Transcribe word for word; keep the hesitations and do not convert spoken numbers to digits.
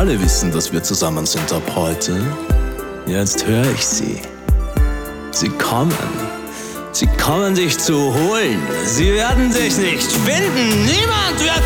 alle wissen, dass wir zusammen sind ab heute. Jetzt höre ich sie. Sie kommen. Sie kommen dich zu holen. Sie werden dich nicht finden. Niemand wird